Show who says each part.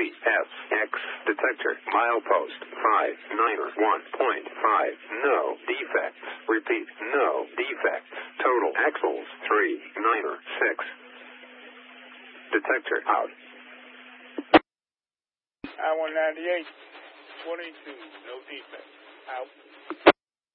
Speaker 1: CSX detector. Milepost 591.5. No defects. Repeat, no defects. Total axles 396. Detector out.
Speaker 2: I-198, 22, no defects. Out.